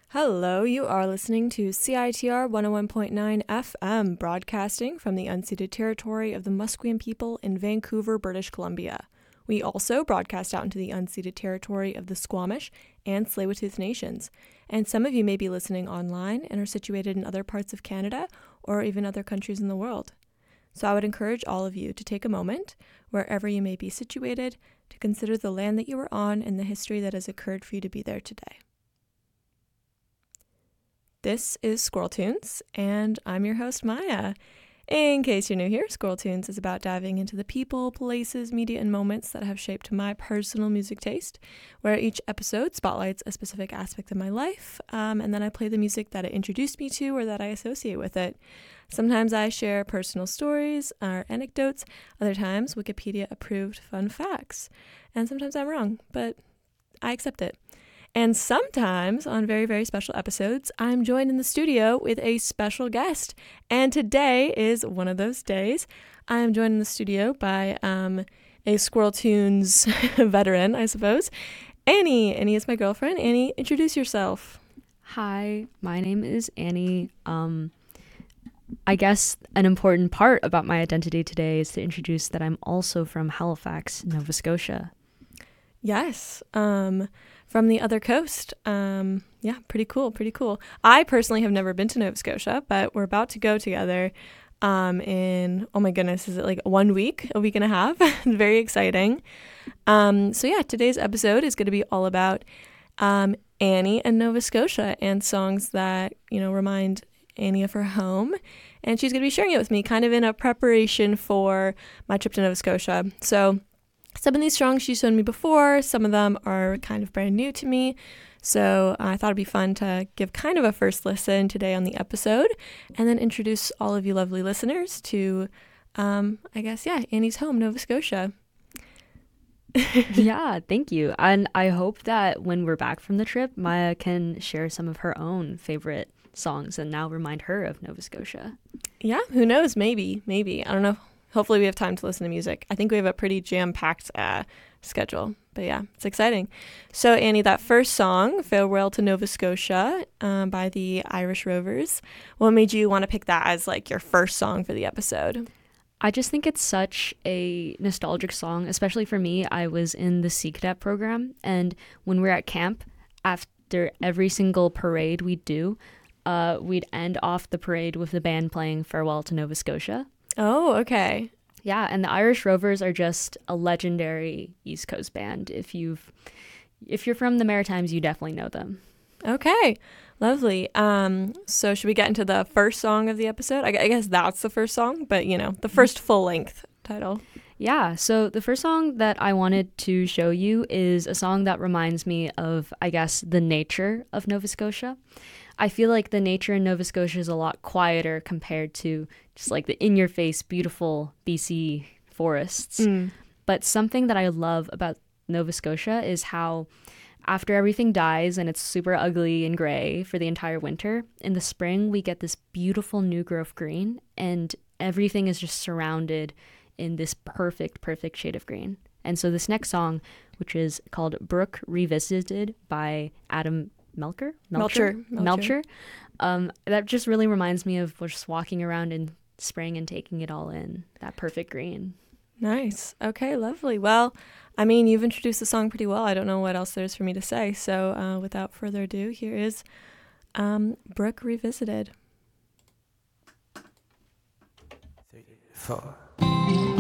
Hello, you are listening to CITR 101.9 FM, broadcasting from the unceded territory of the Musqueam people in Vancouver, British Columbia. We also broadcast out into the unceded territory of the Squamish and Tsleil-Waututh nations, and some of you may be listening online and are situated in other parts of Canada or even other countries in the world. So I would encourage all of you to take a moment, wherever you may be situated, to consider the land that you are on and the history that has occurred for you to be there today. This is Squirrel Tunes, and I'm your host, Maya. In case you're new here, Squirrel Tunes is about diving into the people, places, media, and moments that have shaped my personal music taste, where each episode spotlights a specific aspect of my life, and then I play the music that it introduced me to or that I associate with it. Sometimes I share personal stories or anecdotes, other times Wikipedia-approved fun facts, and sometimes I'm wrong, but I accept it. And sometimes, on very, very special episodes, I'm joined in the studio with a special guest. And today is one of those days. I am joined in the studio by a Squirrel Tunes veteran, I suppose. Annie. Annie is my girlfriend. Annie, introduce yourself. Hi, my name is Annie. I guess an important part about my identity today is to introduce that I'm also from Halifax, Nova Scotia. Yes. From the other coast. Yeah, pretty cool. I personally have never been to Nova Scotia, but we're about to go together in, oh my goodness, is it like 1 week, a week and a half? Very exciting. So yeah, today's episode is going to be all about Annie and Nova Scotia and songs that, remind Annie of her home. And she's going to be sharing it with me kind of in a preparation for my trip to Nova Scotia. So some of these songs she's shown me before, some of them are kind of brand new to me, so I thought it'd be fun to give kind of a first listen today on the episode, and then introduce all of you lovely listeners to, Annie's home, Nova Scotia. Yeah, thank you. And I hope that when we're back from the trip, Maya can share some of her own favorite songs and now remind her of Nova Scotia. Yeah, who knows? Maybe. I don't know. Hopefully we have time to listen to music. I think we have a pretty jam-packed schedule. But yeah, it's exciting. So Annie, that first song, Farewell to Nova Scotia by the Irish Rovers, what made you want to pick that as like your first song for the episode? I just think it's such a nostalgic song, especially for me. I was in the Sea Cadet program, and when we're at camp, after every single parade we do, we'd end off the parade with the band playing Farewell to Nova Scotia. Oh, okay. Yeah, and the Irish Rovers are just a legendary East Coast band. If you're from the Maritimes, you definitely know them. Okay, lovely. So should we get into the first song of the episode? I guess that's the first song, but the first full-length title. Yeah, so the first song that I wanted to show you is a song that reminds me of, I guess, the nature of Nova Scotia. I feel like the nature in Nova Scotia is a lot quieter compared to just like the in-your-face, beautiful BC forests. But something that I love about Nova Scotia is how after everything dies and it's super ugly and gray for the entire winter, in the spring we get this beautiful new growth green, and everything is just surrounded in this perfect shade of green. And so this next song, which is called Brook Revisited by Adam Melcher. That just really reminds me of just walking around in spring and taking it all in, that perfect green. Nice. Okay, lovely. Well, I mean, you've introduced the song pretty well. I don't know what else there's for me to say. So without further ado, here is Brook Revisited. 3, 4.